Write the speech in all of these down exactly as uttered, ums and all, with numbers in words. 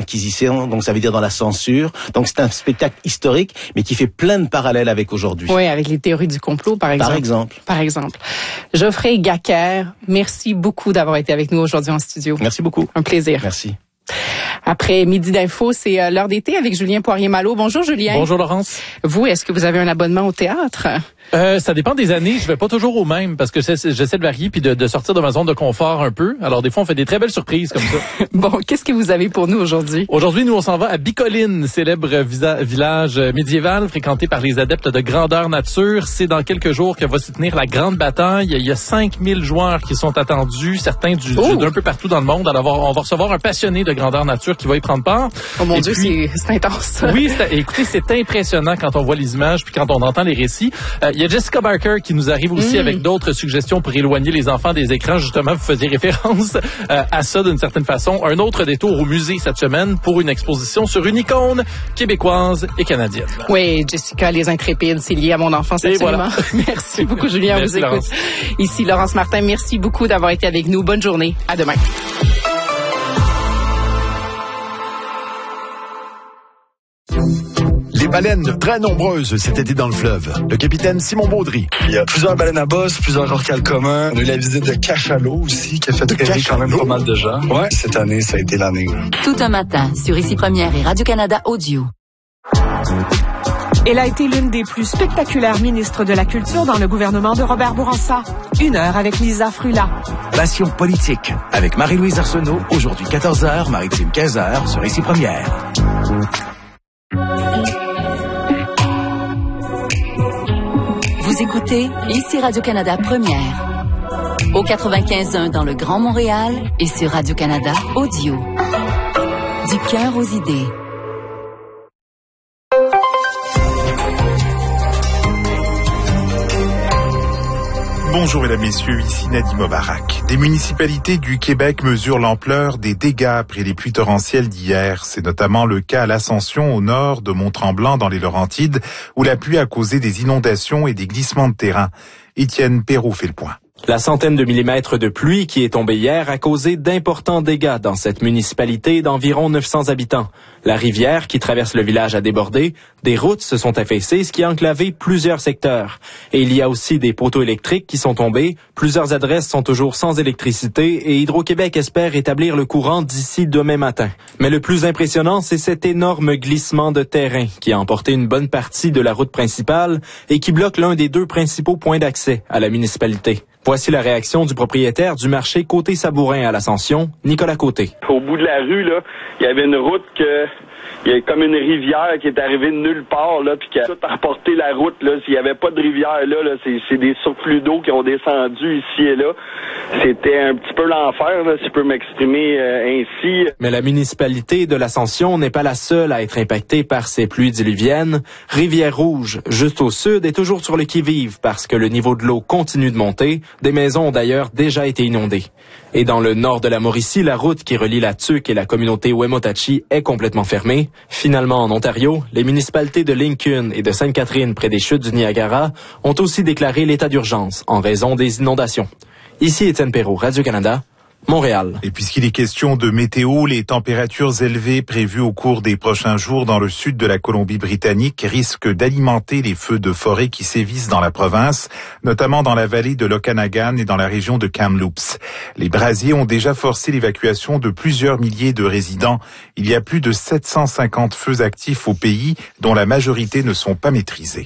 l'Inquisition, donc ça veut dire dans la censure. Donc c'est un spectacle historique, mais qui fait plein de parallèles avec aujourd'hui. Oui, avec les théories du complot, par exemple. Par exemple. Par exemple. Geoffrey Gacquer, merci beaucoup d'avoir été avec nous aujourd'hui en studio. Merci beaucoup. Un plaisir. Merci. Après Midi d'Info, c'est l'heure d'été avec Julien Poirier-Malo. Bonjour Julien. Bonjour Laurence. Vous, est-ce que vous avez un abonnement au théâtre? Euh, ça dépend des années. Je vais pas toujours au même parce que j'essaie de varier puis de, de sortir de ma zone de confort un peu. Alors des fois, on fait des très belles surprises comme ça. Bon, qu'est-ce que vous avez pour nous aujourd'hui? Aujourd'hui, nous, on s'en va à Bicoline, célèbre visa, village médiéval fréquenté par les adeptes de grandeur nature. C'est dans quelques jours que va se tenir la grande bataille. Il y a cinq mille joueurs qui sont attendus, certains du, du, d'un peu partout dans le monde. Alors, on va recevoir un passionné de grandeur nature qui va y prendre part. Oh mon Et Dieu, puis, c'est, c'est intense. Oui, c'est, écoutez, c'est impressionnant quand on voit les images puis quand on entend les récits. Euh, il y a Jessica Barker qui nous arrive aussi mmh. avec d'autres suggestions pour éloigner les enfants des écrans. Justement, vous faisiez référence euh, à ça d'une certaine façon. Un autre détour au musée cette semaine pour une exposition sur une icône québécoise et canadienne. Oui, Jessica, les intrépides, c'est lié à mon enfance, absolument. Voilà. Merci beaucoup, Julien. On vous écoute. Laurence. Ici Laurence Martin. Merci beaucoup d'avoir été avec nous. Bonne journée. À demain. Les baleines très nombreuses cet été dans le fleuve. Le capitaine Simon Baudry. Il y a plusieurs baleines à bosse, plusieurs orcales communs. On a eu la visite de Cachalot aussi, qui a fait rêver quand même pas mal de gens. Ouais, cette année, ça a été l'année. Tout un matin, sur Ici Première et Radio-Canada Audio. Elle a été l'une des plus spectaculaires ministres de la Culture dans le gouvernement de Robert Bourassa. Une heure avec Lisa Frula. Passion politique avec Marie-Louise Arsenault, aujourd'hui quatorze heures, Maritime quinze heures, sur Ici Première. Vous écoutez Ici Radio-Canada Première. Au quatre-vingt-quinze point un dans le Grand Montréal et sur Radio-Canada Audio. Du cœur aux idées. Bonjour mesdames, messieurs, ici Nadim Mobarak. Des municipalités du Québec mesurent l'ampleur des dégâts après les pluies torrentielles d'hier. C'est notamment le cas à l'Ascension, au nord de Mont-Tremblant, dans les Laurentides, où la pluie a causé des inondations et des glissements de terrain. Étienne Perrault fait le point. La centaine de millimètres de pluie qui est tombée hier a causé d'importants dégâts dans cette municipalité d'environ neuf cents habitants. La rivière qui traverse le village a débordé, des routes se sont affaissées, ce qui a enclavé plusieurs secteurs. Et il y a aussi des poteaux électriques qui sont tombés, plusieurs adresses sont toujours sans électricité et Hydro-Québec espère établir le courant d'ici demain matin. Mais le plus impressionnant, c'est cet énorme glissement de terrain qui a emporté une bonne partie de la route principale et qui bloque l'un des deux principaux points d'accès à la municipalité. Voici la réaction du propriétaire du marché Côté-Sabourin à l'Ascension, Nicolas Côté. Au bout de la rue, là, il y avait une route que... Il y a comme une rivière qui est arrivée de nulle part, là, puis qui a tout reporté la route, là. S'il n'y avait pas de rivière, là, là c'est, c'est des surflux d'eau qui ont descendu ici et là. C'était un petit peu l'enfer, là, si je peux m'exprimer euh, ainsi. Mais la municipalité de l'Ascension n'est pas la seule à être impactée par ces pluies diluviennes. Rivière-Rouge, juste au sud, est toujours sur le qui-vive parce que le niveau de l'eau continue de monter. Des maisons ont d'ailleurs déjà été inondées. Et dans le nord de la Mauricie, la route qui relie la Tuque et la communauté Wemotachi est complètement fermée. Finalement, en Ontario, les municipalités de Lincoln et de Sainte-Catherine, près des chutes du Niagara, ont aussi déclaré l'état d'urgence en raison des inondations. Ici Étienne Perrault, Radio-Canada, Montréal. Et puisqu'il est question de météo, les températures élevées prévues au cours des prochains jours dans le sud de la Colombie-Britannique risquent d'alimenter les feux de forêt qui sévissent dans la province, notamment dans la vallée de l'Okanagan et dans la région de Kamloops. Les brasiers ont déjà forcé l'évacuation de plusieurs milliers de résidents. Il y a plus de sept cent cinquante feux actifs au pays, dont la majorité ne sont pas maîtrisés.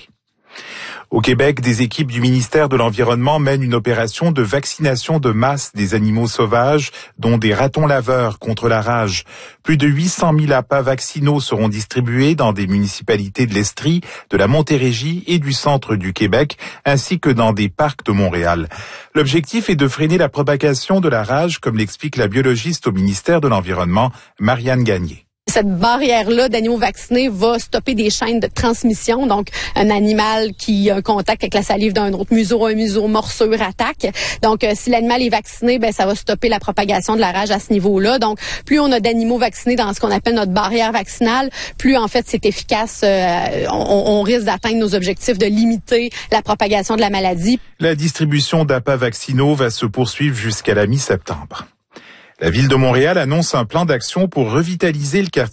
Au Québec, des équipes du ministère de l'Environnement mènent une opération de vaccination de masse des animaux sauvages, dont des ratons laveurs contre la rage. Plus de huit cent mille appâts vaccinaux seront distribués dans des municipalités de l'Estrie, de la Montérégie et du centre du Québec, ainsi que dans des parcs de Montréal. L'objectif est de freiner la propagation de la rage, comme l'explique la biologiste au ministère de l'Environnement, Marianne Gagné. Cette barrière-là d'animaux vaccinés va stopper des chaînes de transmission. Donc, un animal qui a un contact avec la salive d'un autre, museau à museau, morsure, attaque. Donc, euh, si l'animal est vacciné, ben ça va stopper la propagation de la rage à ce niveau-là. Donc, plus on a d'animaux vaccinés dans ce qu'on appelle notre barrière vaccinale, plus en fait c'est efficace. Euh, on, on risque d'atteindre nos objectifs de limiter la propagation de la maladie. La distribution d'appâts vaccinaux va se poursuivre jusqu'à la mi-septembre. La ville de Montréal annonce un plan d'action pour revitaliser le quartier